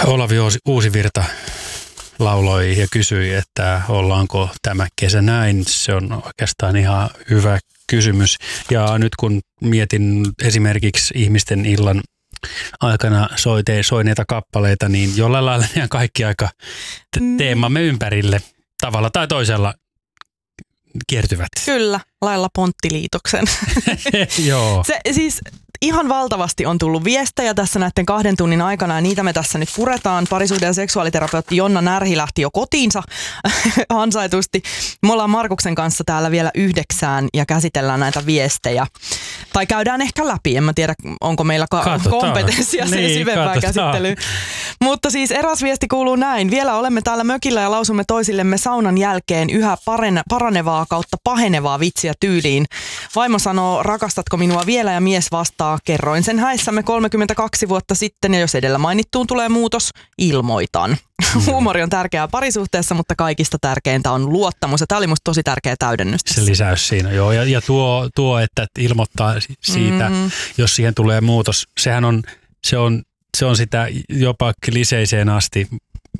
Olavi Uusivirta lauloi ja kysyi, että ollaanko tämä kesä näin. Se on oikeastaan ihan hyvä kysymys. Ja nyt kun mietin esimerkiksi ihmisten illan aikana soineita kappaleita, niin jollain lailla ne kaikki aika teemamme ympärille tavalla tai toisella kiertyvät. Kyllä, lailla Ponttiliitoksen. Joo. Se siis ihan valtavasti on tullut viestejä tässä näiden 2 tunnin aikana ja niitä me tässä nyt puretaan. Parisuhde- ja seksuaaliterapeutti Jonna Närhi lähti jo kotiinsa ansaitusti. Me ollaan Markuksen kanssa täällä vielä 9 ja käsitellään näitä viestejä. Tai käydään ehkä läpi, en mä tiedä onko meillä kompetenssia sen syvempään käsittelyyn. Mutta siis eräs viesti kuuluu näin. Vielä olemme täällä mökillä ja lausumme toisillemme saunan jälkeen yhä paranevaa kautta pahenevaa vitsiä tyyliin. Vaimo sanoo, rakastatko minua vielä, ja mies vastaa, kerroin sen häissämme 32 vuotta sitten ja jos edellä mainittuun tulee muutos, ilmoitan. Huumori on tärkeää parisuhteessa, mutta kaikista tärkeintä on luottamus. Ja tämä oli musta tosi tärkeä täydennys. Se lisäys siinä, joo. Ja tuo että ilmoittaa siitä, jos siihen tulee muutos, se on sitä jopa kliseiseen asti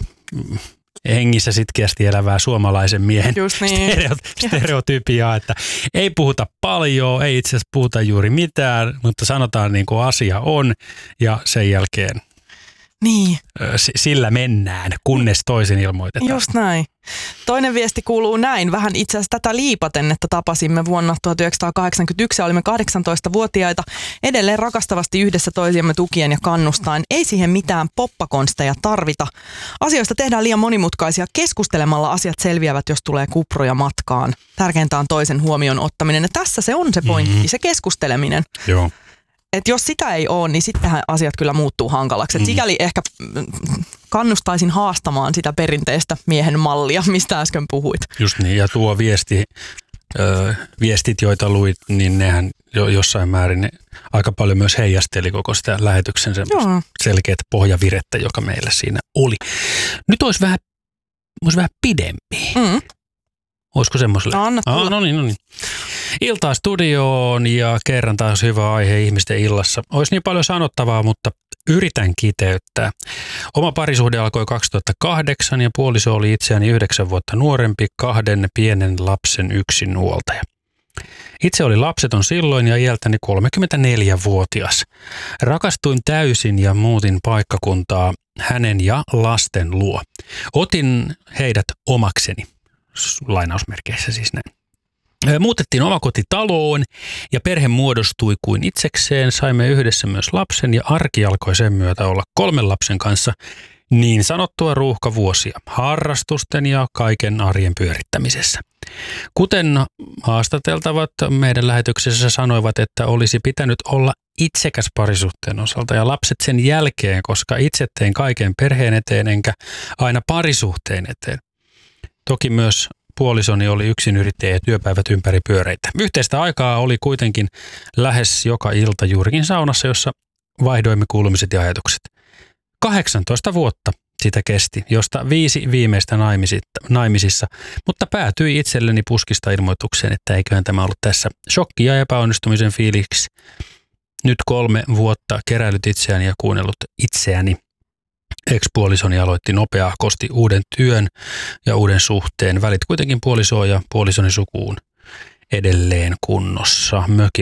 hengissä sitkeästi elävää suomalaisen miehen stereotypiaa, että ei puhuta paljon, ei itse asiassa puhuta juuri mitään, mutta sanotaan niin kuin asia on ja sen jälkeen niin. Sillä mennään, kunnes toisin ilmoitetaan. Just näin. Toinen viesti kuuluu näin, vähän itse asiassa tätä liipaten, että tapasimme vuonna 1981 ja olimme 18-vuotiaita, edelleen rakastavasti yhdessä toisiamme tukien ja kannustaen. Ei siihen mitään poppakonsteja tarvita. Asioista tehdään liian monimutkaisia. Keskustelemalla asiat selviävät, jos tulee kuproja matkaan. Tärkeintä on toisen huomioon ottaminen ja tässä se on se pointti, se keskusteleminen. Joo. Että jos sitä ei ole, niin sittenhän asiat kyllä muuttuu hankalaksi. Et sikäli ehkä kannustaisin haastamaan sitä perinteistä miehen mallia, mistä äsken puhuit. Just niin, ja tuo viestit, joita luit, niin nehän jossain määrin aika paljon myös heijasteli koko sitä lähetyksen selkeät pohjavirettä, joka meillä siinä oli. Nyt olisi vähän pidempi. Olisiko semmoiselle? Anna tulla. No niin. Iltaa studioon ja kerran taas hyvä aihe ihmisten illassa. Olisi niin paljon sanottavaa, mutta yritän kiteyttää. Oma parisuhde alkoi 2008 ja puoliso oli itseäni 9 vuotta nuorempi, 2 pienen lapsen yksinhuoltaja. Itse oli lapseton silloin ja iältäni 34-vuotias. Rakastuin täysin ja muutin paikkakuntaa hänen ja lasten luo. Otin heidät omakseni. Lainausmerkeissä siis näin. Muutettiin omakotitaloon ja perhe muodostui kuin itsekseen. Saimme yhdessä myös lapsen ja arki alkoi sen myötä olla 3 lapsen kanssa niin sanottua ruuhkavuosia harrastusten ja kaiken arjen pyörittämisessä. Kuten haastateltavat meidän lähetyksessä sanoivat, että olisi pitänyt olla itsekäs parisuhteen osalta ja lapset sen jälkeen, koska itse tein kaiken perheen eteen enkä aina parisuhteen eteen. Toki myös puolisoni oli yksinyrittäjä ja työpäivät ympäri pyöreitä. Yhteistä aikaa oli kuitenkin lähes joka ilta juurikin saunassa, jossa vaihdoimme kuulumiset ja ajatukset. 18 vuotta sitä kesti, josta 5 viimeistä naimisissa, mutta päätyi itselleni puskista ilmoitukseen, että eiköhän tämä ollut tässä shokki ja epäonnistumisen fiiliksi. Nyt 3 vuotta keräilyt itseäni ja kuunnellut itseäni. Ex-puolisoni aloitti nopeahkosti uuden työn ja uuden suhteen. Välit kuitenkin puolisoon ja puolisoni sukuun edelleen kunnossa.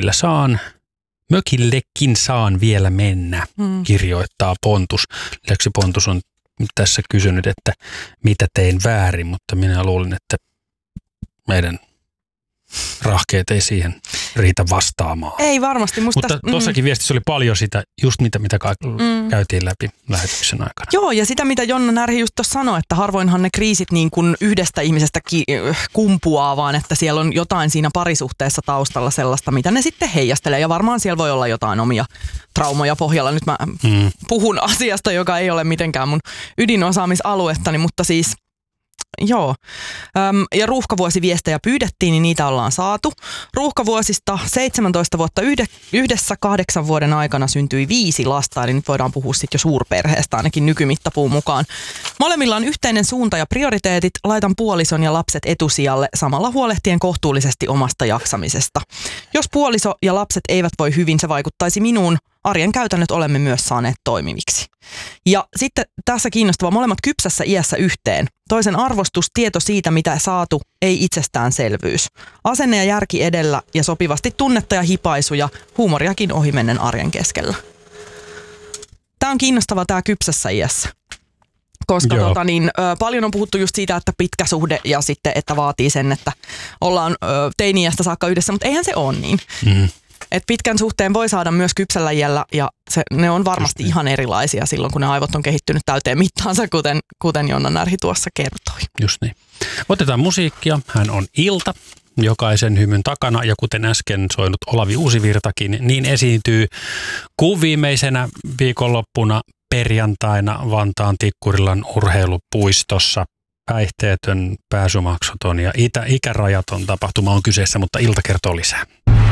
Mökillekin saan vielä mennä, kirjoittaa Pontus. Lisäksi Pontus on tässä kysynyt, että mitä tein väärin, mutta minä luulin, että meidän rahkeet ei siihen riitä vastaamaan. Ei varmasti. Mutta tuossakin viestissä oli paljon sitä, just mitä käytiin läpi lähetyksen aikana. Joo, ja sitä mitä Jonna Närhi just tuossa sanoi, että harvoinhan ne kriisit niin kuin yhdestä ihmisestä kumpuaa, vaan että siellä on jotain siinä parisuhteessa taustalla sellaista, mitä ne sitten heijastelee. Ja varmaan siellä voi olla jotain omia traumoja pohjalla. Nyt mä puhun asiasta, joka ei ole mitenkään mun ydinosaamisaluettani, mutta siis joo. Ja ruuhkavuosiviestejä pyydettiin, niin niitä ollaan saatu. Ruuhkavuosista 17 vuotta yhdessä 8 vuoden aikana syntyi 5 lasta, eli nyt voidaan puhua sitten jo suurperheestä ainakin nykymittapuun mukaan. Molemmilla on yhteinen suunta ja prioriteetit. Laitan puolison ja lapset etusijalle, samalla huolehtien kohtuullisesti omasta jaksamisesta. Jos puoliso ja lapset eivät voi hyvin, se vaikuttaisi minuun. arjen käytännöt olemme myös saaneet toimiviksi. Ja sitten tässä kiinnostavaa, molemmat kypsässä iässä yhteen. Toisen arvostus, tieto siitä, mitä saatu, ei itsestäänselvyys. Asenne ja järki edellä ja sopivasti tunnetta ja hipaisuja, huumoriakin ohimennen arjen keskellä. Tämä on kiinnostavaa tämä kypsässä iässä. Koska paljon on puhuttu just siitä, että pitkä suhde ja sitten, että vaatii sen, että ollaan teini-iästä saakka yhdessä, mutta eihän se ole niin. Et pitkän suhteen voi saada myös kypsällä iällä ja ne on varmasti ihan erilaisia silloin, kun ne aivot on kehittynyt täyteen mittaansa, kuten Jonna Närhi tuossa kertoi. Just niin. Otetaan musiikkia. Hän on Ilta, jokaisen hymyn takana ja kuten äsken soinut Olavi Uusivirtakin, niin esiintyy kuun viimeisenä viikonloppuna perjantaina Vantaan Tikkurilan urheilupuistossa. Päihteetön, pääsymaksuton ja ikärajaton tapahtuma on kyseessä, mutta Ilta kertoo lisää.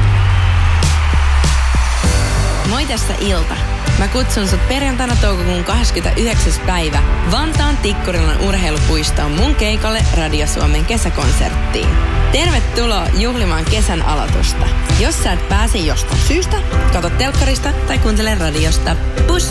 Moi, tässä Ilta. Mä kutsun sut perjantaina toukokuun 29. päivä Vantaan Tikkurilan urheilupuistoon mun keikalle Radio Suomen kesäkonserttiin. Tervetuloa juhlimaan kesän aloitusta. Jos sä et pääse jostain syystä, katso telkkarista tai kuuntele radiosta. Pus!